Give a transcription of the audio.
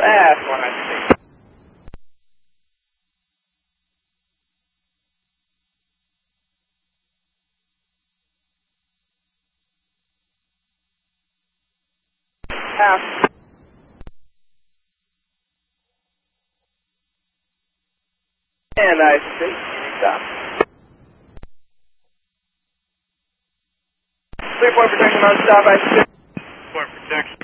Fast one, I see. Pass. And I see. Stop. 3-point protection on stop, I see. 3-point protection.